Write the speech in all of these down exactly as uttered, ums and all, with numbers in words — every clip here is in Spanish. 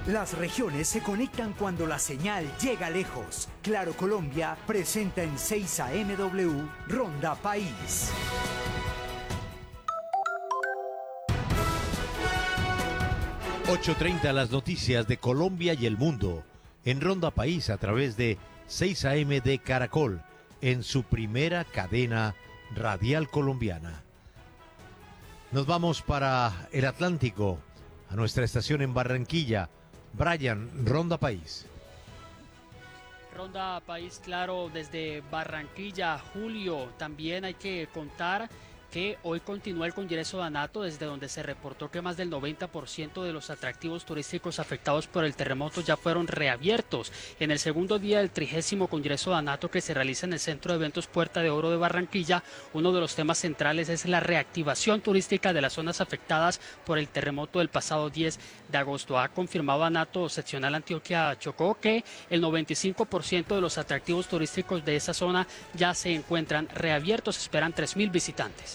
Las regiones se conectan cuando la señal llega lejos. Claro Colombia presenta en seis A M W Ronda País. ocho treinta las noticias de Colombia y el mundo en Ronda País a través de seis A M de Caracol en su primera cadena radial colombiana. Nos vamos para el Atlántico, a nuestra estación en Barranquilla. Brian, Ronda País. Ronda País, claro, desde Barranquilla, Julio. También hay que contar que hoy continúa el Congreso de ANATO, desde donde se reportó que más del noventa por ciento de los atractivos turísticos afectados por el terremoto ya fueron reabiertos. En el segundo día del trigésimo Congreso de ANATO, que se realiza en el Centro de Eventos Puerta de Oro de Barranquilla, uno de los temas centrales es la reactivación turística de las zonas afectadas por el terremoto del pasado diez de agosto. Ha confirmado ANATO Seccional Antioquia Chocó que el noventa y cinco por ciento de los atractivos turísticos de esa zona ya se encuentran reabiertos. Esperan tres mil visitantes.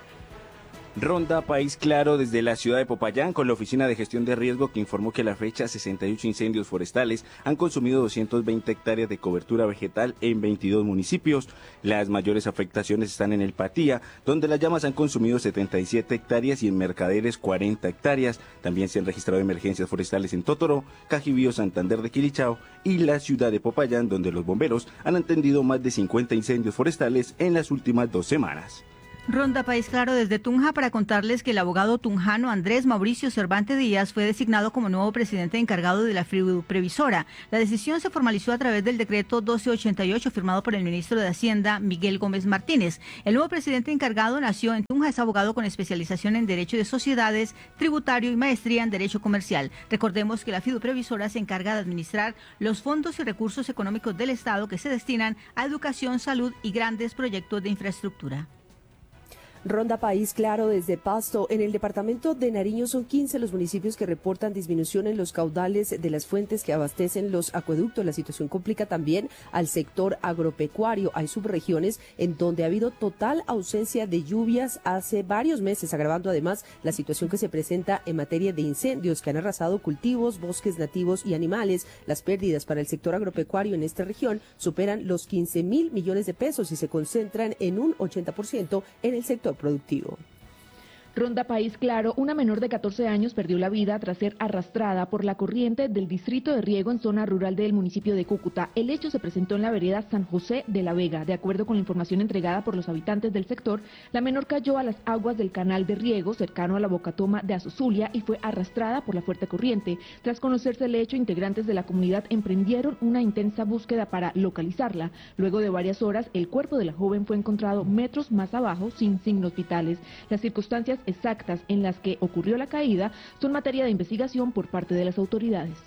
Ronda País Claro desde la ciudad de Popayán, con la Oficina de Gestión de Riesgo, que informó que a la fecha sesenta y ocho incendios forestales han consumido doscientas veinte hectáreas de cobertura vegetal en veintidós municipios. Las mayores afectaciones están en el Patía, donde las llamas han consumido setenta y siete hectáreas, y en Mercaderes cuarenta hectáreas. También se han registrado emergencias forestales en Totoro, Cajibío, Santander de Quilichao y la ciudad de Popayán, donde los bomberos han atendido más de cincuenta incendios forestales en las últimas dos semanas. Ronda País Claro desde Tunja para contarles que el abogado tunjano Andrés Mauricio Cervantes Díaz fue designado como nuevo presidente encargado de la Fiduprevisora. La decisión se formalizó a través del decreto doce ochenta y ocho firmado por el ministro de Hacienda, Miguel Gómez Martínez. El nuevo presidente encargado nació en Tunja, es abogado con especialización en Derecho de Sociedades, Tributario y maestría en Derecho Comercial. Recordemos que la Fiduprevisora se encarga de administrar los fondos y recursos económicos del Estado que se destinan a educación, salud y grandes proyectos de infraestructura. Ronda País Claro desde Pasto. En el departamento de Nariño son quince los municipios que reportan disminución en los caudales de las fuentes que abastecen los acueductos. La situación complica también al sector agropecuario. Hay subregiones en donde ha habido total ausencia de lluvias hace varios meses, agravando además la situación que se presenta en materia de incendios que han arrasado cultivos, bosques nativos y animales. Las pérdidas para el sector agropecuario en esta región superan los quince mil millones de pesos y se concentran en un ochenta por ciento en el sector productivo. Ronda País Claro, una menor de catorce años perdió la vida tras ser arrastrada por la corriente del distrito de riego en zona rural del municipio de Cúcuta. El hecho se presentó en la vereda San José de la Vega. De acuerdo con la información entregada por los habitantes del sector, la menor cayó a las aguas del canal de riego cercano a la bocatoma de Azozulia y fue arrastrada por la fuerte corriente. Tras conocerse el hecho, integrantes de la comunidad emprendieron una intensa búsqueda para localizarla. Luego de varias horas, el cuerpo de la joven fue encontrado metros más abajo sin signos vitales. Las circunstancias exactas en las que ocurrió la caída son materia de investigación por parte de las autoridades.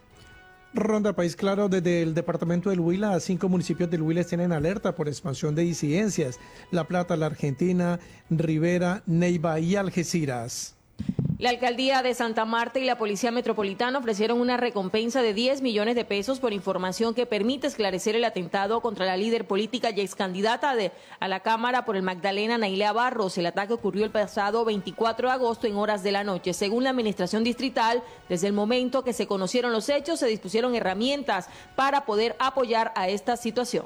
Ronda País Claro desde el departamento del Huila. Cinco municipios del Huila tienen alerta por expansión de disidencias: La Plata, La Argentina, Rivera, Neiva y Algeciras. La alcaldía de Santa Marta y la Policía Metropolitana ofrecieron una recompensa de diez millones de pesos por información que permite esclarecer el atentado contra la líder política y ex candidata de, a la Cámara por el Magdalena, Nailea Barros. El ataque ocurrió el pasado veinticuatro de agosto en horas de la noche. Según la administración distrital, desde el momento que se conocieron los hechos, se dispusieron herramientas para poder apoyar a esta situación.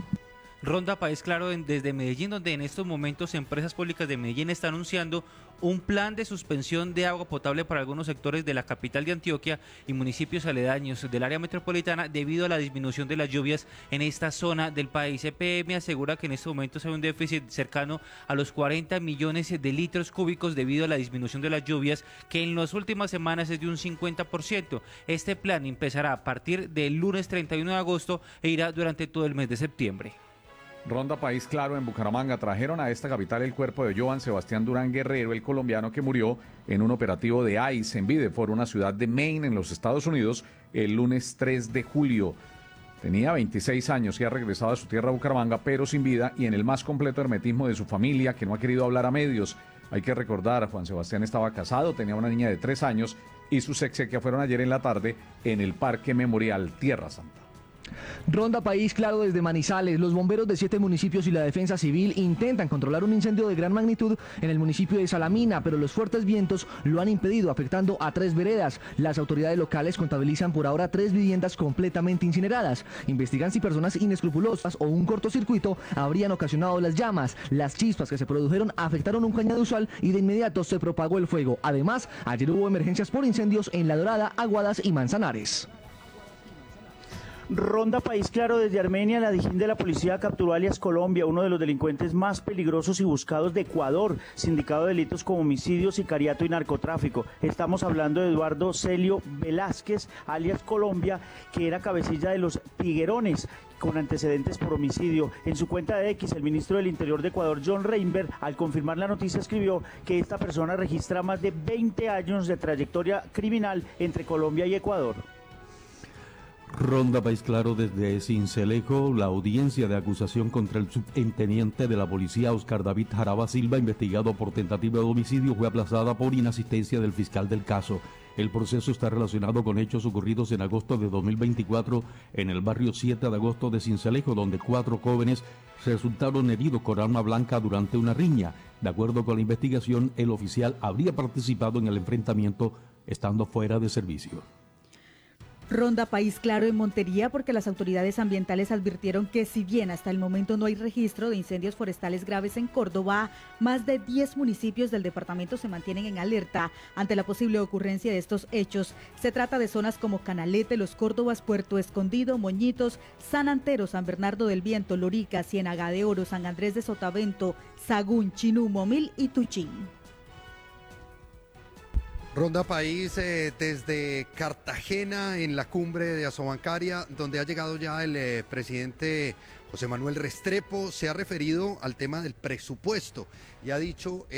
Ronda País Claro desde Medellín, donde en estos momentos empresas públicas de Medellín están anunciando un plan de suspensión de agua potable para algunos sectores de la capital de Antioquia y municipios aledaños del área metropolitana debido a la disminución de las lluvias en esta zona del país. E P M asegura que en estos momentos hay un déficit cercano a los cuarenta millones de litros cúbicos debido a la disminución de las lluvias, que en las últimas semanas es de un cincuenta por ciento. Este plan empezará a partir del lunes treinta y uno de agosto e irá durante todo el mes de septiembre. Ronda País Claro en Bucaramanga. Trajeron a esta capital el cuerpo de Joan Sebastián Durán Guerrero, el colombiano que murió en un operativo de ICE en Bideford, una ciudad de Maine en los Estados Unidos, el lunes tres de julio. Tenía veintiséis años y ha regresado a su tierra Bucaramanga, pero sin vida y en el más completo hermetismo de su familia, que no ha querido hablar a medios. Hay que recordar, Juan Sebastián estaba casado, tenía una niña de tres años y sus exequias fueron ayer en la tarde en el Parque Memorial Tierra Santa. Ronda País Claro desde Manizales. Los bomberos de siete municipios y la defensa civil intentan controlar un incendio de gran magnitud en el municipio de Salamina, pero los fuertes vientos lo han impedido, afectando a tres veredas. Las autoridades locales contabilizan por ahora tres viviendas completamente incineradas. Investigan si personas inescrupulosas o un cortocircuito habrían ocasionado las llamas. Las chispas que se produjeron afectaron un cañaduzal y de inmediato se propagó el fuego. Además, ayer hubo emergencias por incendios en La Dorada, Aguadas y Manzanares. Ronda País Claro desde Armenia. La Dijín de la policía capturó alias Colombia, uno de los delincuentes más peligrosos y buscados de Ecuador, sindicado de delitos como homicidio, sicariato y narcotráfico. Estamos hablando de Eduardo Celio Velázquez, alias Colombia, que era cabecilla de los Tiguerones, con antecedentes por homicidio. En su cuenta de X, el ministro del Interior de Ecuador, John Reinberg, al confirmar la noticia, escribió que esta persona registra más de veinte años de trayectoria criminal entre Colombia y Ecuador. Ronda País Claro desde Sincelejo. La audiencia de acusación contra el subintendente de la policía, Oscar David Jaraba Silva, investigado por tentativa de homicidio, fue aplazada por inasistencia del fiscal del caso. El proceso está relacionado con hechos ocurridos en agosto de dos mil veinticuatro en el barrio siete de agosto de Sincelejo, donde cuatro jóvenes resultaron heridos con arma blanca durante una riña. De acuerdo con la investigación, el oficial habría participado en el enfrentamiento estando fuera de servicio. Ronda País Claro en Montería, porque las autoridades ambientales advirtieron que si bien hasta el momento no hay registro de incendios forestales graves en Córdoba, más de diez municipios del departamento se mantienen en alerta ante la posible ocurrencia de estos hechos. Se trata de zonas como Canalete, Los Córdobas, Puerto Escondido, Moñitos, San Antero, San Bernardo del Viento, Lorica, Ciénaga de Oro, San Andrés de Sotavento, Sagún, Chinú, Momil y Tuchín. Ronda País eh, desde Cartagena en la cumbre de Asobancaria, donde ha llegado ya el eh, presidente José Manuel Restrepo. Se ha referido al tema del presupuesto y ha dicho... Eh,